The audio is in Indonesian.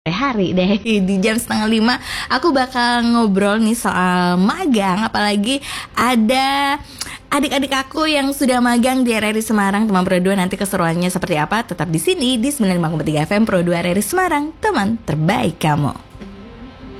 hari deh. Di jam 4:30 aku bakal ngobrol nih soal magang. Apalagi ada adik-adik aku yang sudah magang di RRI Semarang, teman Pro 2. Nanti keseruannya seperti apa? Tetap di sini di 95,3 FM Pro 2 RRI Semarang, teman terbaik kamu.